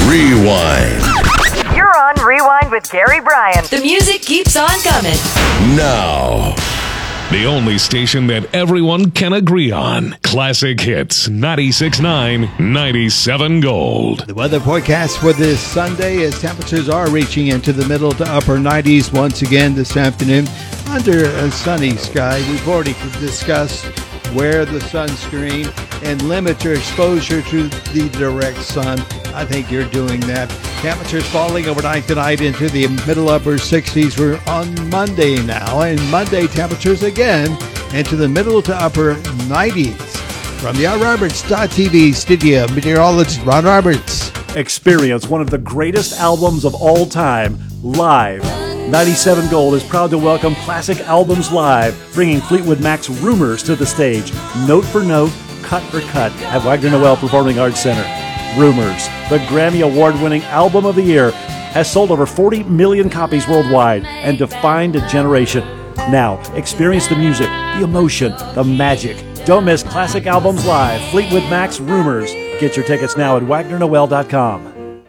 Rewind. You're on Rewind with Gary Bryan. The music keeps on coming. Now. The only station that everyone can agree on. Classic Hits 96.9, 97 Gold. The weather forecast for this Sunday is temperatures are reaching into the middle to upper 90s once again this afternoon under a sunny sky. We've already discussed wear the sunscreen and limit your exposure to the direct sun. I think you're doing that. Temperatures falling overnight tonight into the middle upper 60s. We're on Monday now, and Monday temperatures again into the middle to upper 90s. From the RonRoberts.tv studio, meteorologist Ron Roberts. Experience one of the greatest albums of all time, live. 97 Gold is proud to welcome Classic Albums Live, bringing Fleetwood Mac's Rumors to the stage, note for note, cut for cut, at Wagner Noel Performing Arts Center. Rumors, the Grammy Award-winning album of the year, has sold over 40 million copies worldwide and defined a generation. Now, experience the music, the emotion, the magic. Don't miss Classic Albums Live, Fleetwood Mac's Rumors. Get your tickets now at WagnerNoel.com.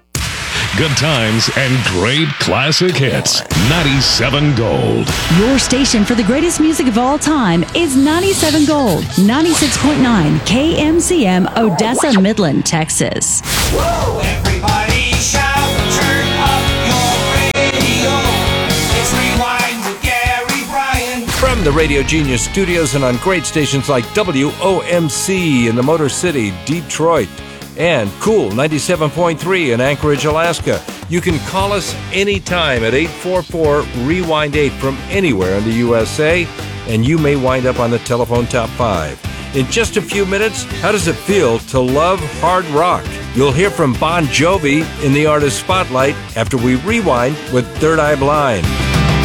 Good times and great classic hits. 97 Gold. Your station for the greatest music of all time is 97 Gold, 96.9 KMCM, Odessa, Midland, Texas. Whoa, everybody shout, turn up your radio. It's Rewind with Gary Bryan. From the Radio Genius studios and on great stations like WOMC in the Motor City, Detroit, and Cool 97.3 in Anchorage, Alaska. You can call us anytime at 844-REWIND-8 from anywhere in the USA, and you may wind up on the telephone top 5. In just a few minutes, how does it feel to love hard rock? You'll hear from Bon Jovi in the Artist Spotlight after we rewind with Third Eye Blind.